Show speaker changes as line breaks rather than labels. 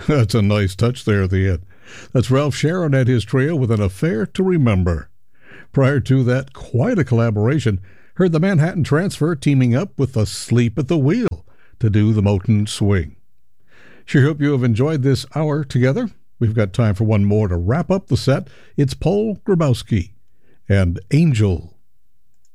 That's a nice touch there at the end. That's Ralph Sharon and his trio with An Affair to Remember. Prior to that, quite a collaboration. Heard the Manhattan Transfer teaming up with Asleep at the Wheel to do the Motown Swing. Sure hope you have enjoyed this hour together. We've got time for one more to wrap up the set. It's Paul Grabowski and Angel